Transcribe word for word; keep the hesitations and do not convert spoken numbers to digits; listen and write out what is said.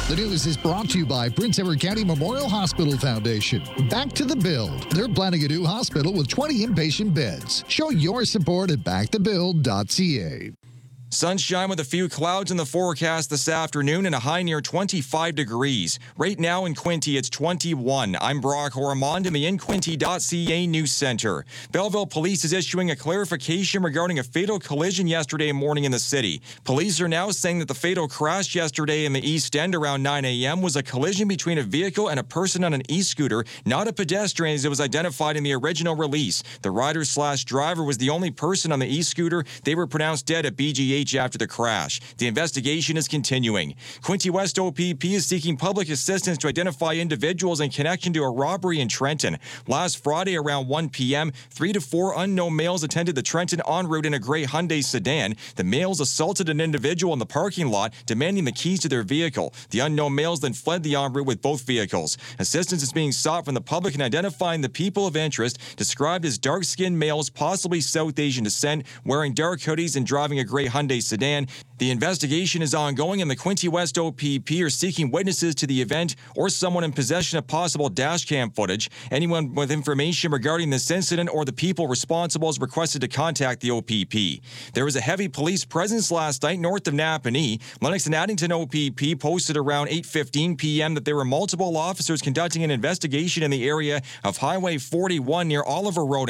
The news is brought to you by Prince Edward County Memorial Hospital Foundation. Back to the Build. They're planning a new hospital with twenty inpatient beds. Show your support at back to build dot c a. Sunshine with a few clouds in the forecast this afternoon and a high near twenty-five degrees. Right now in Quinte, it's twenty-one. I'm Brock Ormond in the in quinte dot c a News Center. Belleville Police is issuing a clarification regarding a fatal collision yesterday morning in the city. Police are now saying that the fatal crash yesterday in the East End around nine a m was a collision between a vehicle and a person on an e-scooter, not a pedestrian as it was identified in the original release. The rider slash driver was the only person on the e-scooter. They were pronounced dead at B G H after the crash. The investigation is continuing. Quinte West O P P is seeking public assistance to identify individuals in connection to a robbery in Trenton. Last Friday around one p m, three to four unknown males attended the Trenton en route in a gray Hyundai sedan. The males assaulted an individual in the parking lot, demanding the keys to their vehicle. The unknown males then fled the en route with both vehicles. Assistance is being sought from the public in identifying the people of interest, described as dark-skinned males, possibly South Asian descent, wearing dark hoodies and driving a gray Hyundai sedan. The investigation is ongoing, and the Quinte West O P P are seeking witnesses to the event or someone in possession of possible dash cam footage. Anyone with information regarding this incident or the people responsible is requested to contact the O P P. There was a heavy police presence last night north of Napanee. Lennox and Addington O P P posted around eight fifteen p m that there were multiple officers conducting an investigation in the area of Highway forty-one near Oliver Road.